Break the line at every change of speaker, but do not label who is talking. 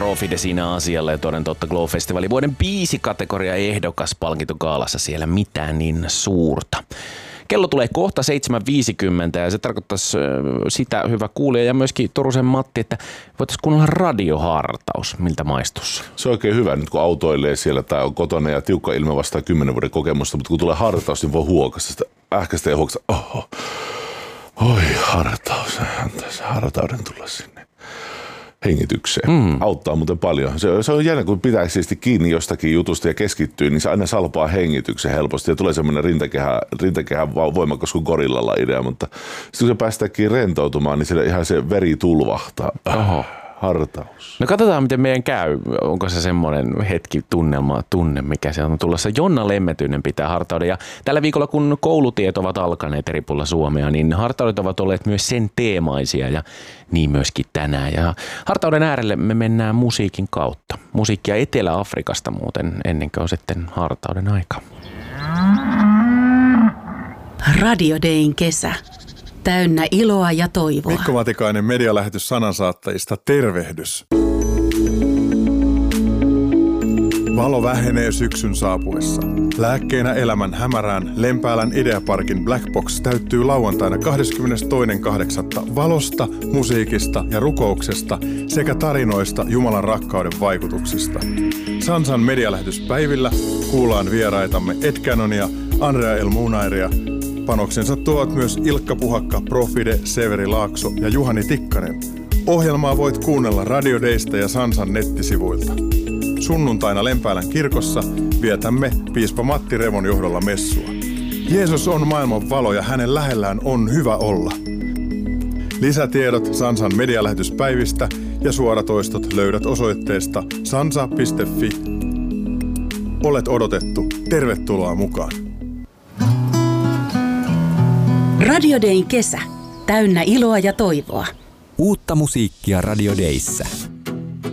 Profide siinä asialla ja toden totta Glow-festivali vuoden biisikategoria ehdokas palkinto gaalassa siellä mitään niin suurta. Kello tulee kohta 7.50 ja se tarkoittaisi sitä, hyvä kuulija ja myöskin Turusen Matti, että voitaisiin kuunnella radiohartaus. Miltä maistus?
Se on oikein hyvä nyt kun autoilee siellä tai on kotona ja tiukka ilme vastaa 10 vuoden kokemusta, mutta kun tulee hartaus, niin voi huokasta sitä ähkästä ja huokasta. Oi hartaus, antaisi hartauden tulla sinne hengitykseen. Auttaa muuten paljon. Se on jännä, kun pitää siisti kiinni jostakin jutusta ja keskittyy, niin se aina salpaa hengityksen helposti ja tulee semmoinen rintakehän voimakas kuin gorillalla idea, mutta sitten kun se päästäänkin rentoutumaan, niin ihan se veri tulvahtaa. Hartaus.
No katsotaan, miten meidän käy. Onko se semmoinen hetki, tunne, mikä se on tulossa. Jonna Lemmetyinen pitää hartauden. Ja tällä viikolla, kun koulutiet ovat alkaneet eri puolilla Suomea, niin hartaudet ovat olleet myös sen teemaisia ja niin myöskin tänään. Ja hartauden äärelle me mennään musiikin kautta. Musiikkia Etelä-Afrikasta muuten ennen kuin on sitten hartauden aika.
Radio Dayn kesä. Täynnä iloa ja toivoa.
Mikko Matikainen medialähetys sanansaattajista, tervehdys. Valo vähenee syksyn saapuessa. Lääkkeenä elämän hämärään Lempäälän Ideaparkin Black Box täyttyy lauantaina 22.8. valosta, musiikista ja rukouksesta sekä tarinoista Jumalan rakkauden vaikutuksista. Sansan medialähetyspäivillä kuullaan vieraitamme Ed Canonia, Andrea El Munairia. Panoksensa tuovat myös Ilkka Puhakka, Profide, Severi Laakso ja Juhani Tikkanen. Ohjelmaa voit kuunnella Radio Daysta ja Sansan nettisivuilta. Sunnuntaina Lempäälän kirkossa vietämme piispa Matti Revon johdolla messua. Jeesus on maailman valo ja hänen lähellään on hyvä olla. Lisätiedot Sansan medialähetyspäivistä ja suoratoistot löydät osoitteesta sansa.fi. Olet odotettu. Tervetuloa mukaan.
Radio Dayn kesä. Täynnä iloa ja toivoa.
Uutta musiikkia Radio Dayssä.